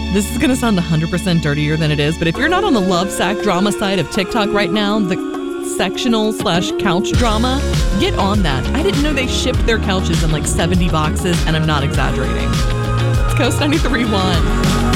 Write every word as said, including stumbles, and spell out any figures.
This is going to sound one hundred percent dirtier than it is, but if you're not on the love sack drama side of TikTok right now, the sectional slash couch drama, get on that. I didn't know they shipped their couches in like seventy boxes, and I'm not exaggerating. It's Coast ninety-three point one.